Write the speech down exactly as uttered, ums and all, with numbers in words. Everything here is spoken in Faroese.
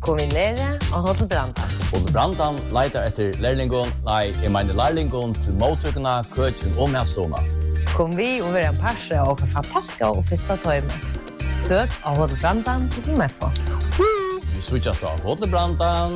kom vi nere og Hotel Brandan. Hotel Brandan leiter etter lærlingon, nei, jeg mener lærlingon til mottøkene, køkken og medstående. Kom vi og være en parse og fantastiske og fitta tøyme. Søk av Hotel Brandan til M F O. Vi switchar av Hotel Brandan.